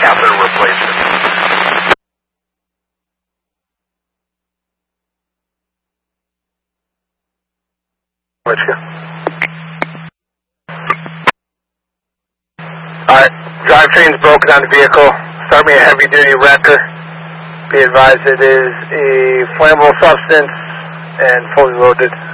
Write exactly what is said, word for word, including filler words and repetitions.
catheter replacement. Alright, drivetrain's broken on the vehicle. Start me a heavy duty wrecker. Be advised it is a flammable substance and fully loaded.